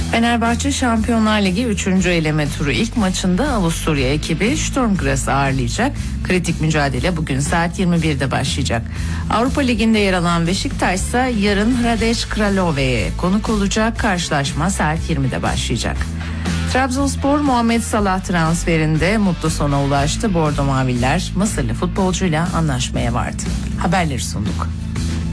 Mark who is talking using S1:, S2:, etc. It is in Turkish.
S1: Fenerbahçe Şampiyonlar Ligi 3. eleme turu ilk maçında Avusturya ekibi Sturm Graz'ı ağırlayacak. Kritik mücadele bugün saat 21'de başlayacak. Avrupa Ligi'nde yer alan Beşiktaş ise yarın Hradec Kralove'ye konuk olacak. Karşılaşma saat 20'de başlayacak. Trabzonspor Muhammed Salah transferinde mutlu sona ulaştı. Bordo Maviller Mısırlı futbolcuyla anlaşmaya vardı. Haberleri sunduk.